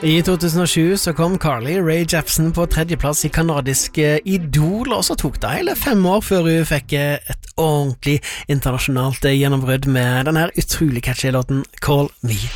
I 2007 så kom Carly Rae Jepsen på tredjeplass i kanadiske Idol, og så tok det hele 5 år før hun fikk et ordentlig internasjonalt gjennombrudd med denne utrolig catchy låten Call Me.